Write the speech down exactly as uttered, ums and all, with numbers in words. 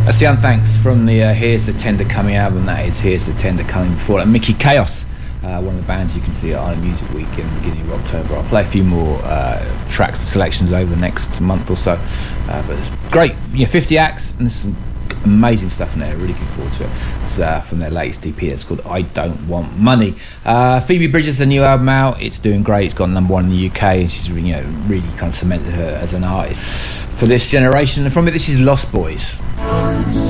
That's the Unthanks from the uh, Here's the Tender Coming album. That is Here's the Tender Coming. Before that, Mickey Chaos, uh, one of the bands you can see at Island Music Week in the beginning of October. I'll play a few more uh, tracks and selections over the next month or so. Uh, but it's great, yeah, fifty acts, and there's some amazing stuff in there. Really looking forward to it. It's uh, from their latest E P. It's called I Don't Want Money. Uh, Phoebe Bridgers, a new album out. It's doing great. It's got number one in the U K, and she's, you know, really kind of cemented her as an artist for this generation. And from it, this is Lost Boys.